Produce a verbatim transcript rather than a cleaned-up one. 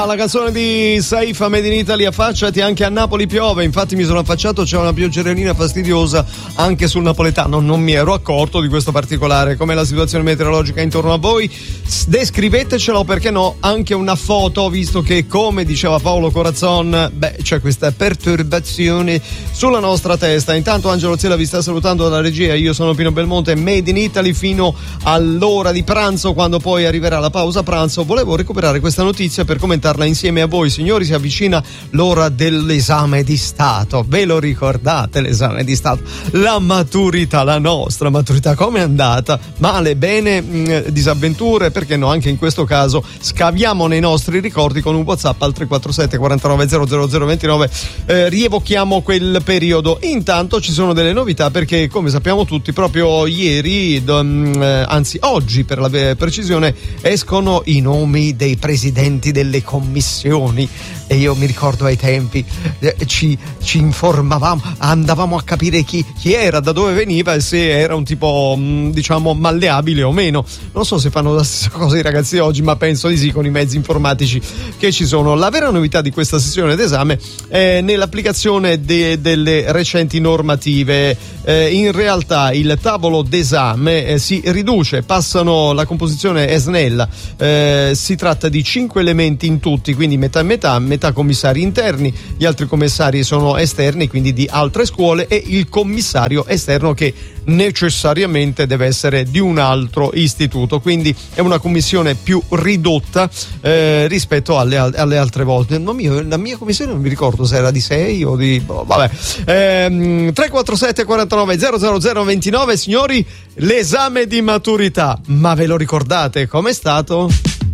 La canzone di Saifa Made in Italy, affacciati, anche a Napoli piove, infatti mi sono affacciato, c'è una pioggerellina fastidiosa anche sul napoletano, non mi ero accorto di questo particolare. Com'è la situazione meteorologica intorno a voi? Descrivetecela, o perché no anche una foto, visto che, come diceva Paolo Corazzon, beh, c'è questa perturbazione sulla nostra testa. Intanto Angelo Zella vi sta salutando dalla regia, io sono Pino Belmonte, Made in Italy fino all'ora di pranzo, quando poi arriverà la pausa pranzo. Volevo recuperare questa notizia per commentare insieme a voi, signori. Si avvicina l'ora dell'esame di Stato, ve lo ricordate l'esame di Stato? La maturità, la nostra maturità, come è andata? Male, bene, mh, disavventure? Perché no, anche in questo caso scaviamo nei nostri ricordi con un WhatsApp al tre quattro sette quarantanove zero zero zero ventinove, eh, rievochiamo quel periodo. Intanto ci sono delle novità, perché come sappiamo tutti proprio ieri, d- anzi oggi per la precisione, escono i nomi dei presidenti delle commissioni, e io mi ricordo ai tempi eh, ci, ci informavamo, andavamo a capire chi, chi era, da dove veniva e se era un tipo mh, diciamo malleabile o meno. Non so se fanno la stessa cosa i ragazzi oggi, ma penso di sì, con i mezzi informatici che ci sono. La vera novità di questa sessione d'esame è nell'applicazione de, delle recenti normative. Eh, in realtà il tavolo d'esame eh, si riduce, passano, la composizione è snella, eh, si tratta di cinque elementi in tutti, quindi metà e metà, metà commissari interni, gli altri commissari sono esterni, quindi di altre scuole, e il commissario esterno che necessariamente deve essere di un altro istituto, quindi è una commissione più ridotta eh, rispetto alle, alle altre volte. No, mio, la mia commissione non mi ricordo se era di sei o di boh, vabbè. ehm, tre quattro sette quarantanove zero zero zero ventinove, signori, l'esame di maturità, ma ve lo ricordate com'è stato?